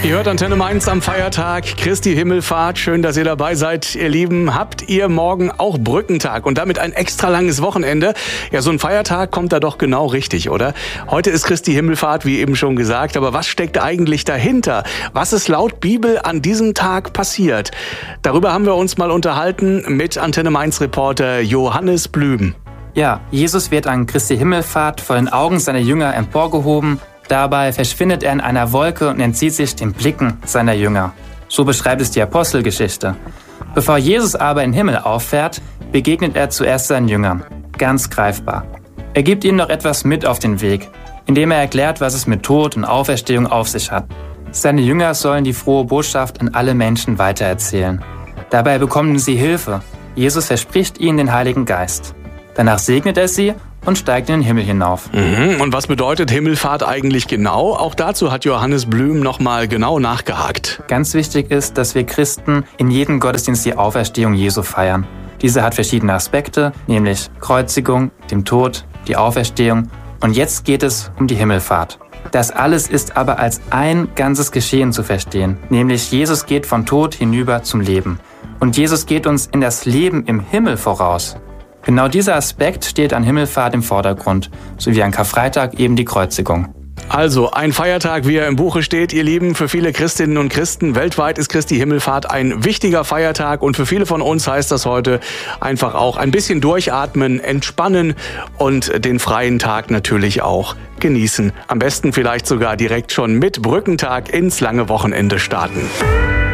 Ihr hört Antenne Mainz am Feiertag, Christi Himmelfahrt. Schön, dass ihr dabei seid, ihr Lieben. Habt ihr morgen auch Brückentag und damit ein extra langes Wochenende? Ja, so ein Feiertag kommt da doch genau richtig, oder? Heute ist Christi Himmelfahrt, wie eben schon gesagt. Aber was steckt eigentlich dahinter? Was ist laut Bibel an diesem Tag passiert? Darüber haben wir uns mal unterhalten mit Antenne Mainz-Reporter Johannes Blüm. Ja, Jesus wird an Christi Himmelfahrt vor den Augen seiner Jünger emporgehoben. Dabei verschwindet er in einer Wolke und entzieht sich den Blicken seiner Jünger. So beschreibt es die Apostelgeschichte. Bevor Jesus aber in den Himmel auffährt, begegnet er zuerst seinen Jüngern. Ganz greifbar. Er gibt ihnen noch etwas mit auf den Weg, indem er erklärt, was es mit Tod und Auferstehung auf sich hat. Seine Jünger sollen die frohe Botschaft an alle Menschen weitererzählen. Dabei bekommen sie Hilfe. Jesus verspricht ihnen den Heiligen Geist. Danach segnet er sie und steigt in den Himmel hinauf. Und was bedeutet Himmelfahrt eigentlich genau? Auch dazu hat Johannes Blüm nochmal genau nachgehakt. Ganz wichtig ist, dass wir Christen in jedem Gottesdienst die Auferstehung Jesu feiern. Diese hat verschiedene Aspekte, nämlich Kreuzigung, dem Tod, die Auferstehung und jetzt geht es um die Himmelfahrt. Das alles ist aber als ein ganzes Geschehen zu verstehen, nämlich Jesus geht vom Tod hinüber zum Leben. Und Jesus geht uns in das Leben im Himmel voraus. Genau dieser Aspekt steht an Himmelfahrt im Vordergrund, sowie an Karfreitag eben die Kreuzigung. Also ein Feiertag, wie er im Buche steht, ihr Lieben, für viele Christinnen und Christen weltweit ist Christi Himmelfahrt ein wichtiger Feiertag und für viele von uns heißt das heute einfach auch ein bisschen durchatmen, entspannen und den freien Tag natürlich auch genießen. Am besten vielleicht sogar direkt schon mit Brückentag ins lange Wochenende starten.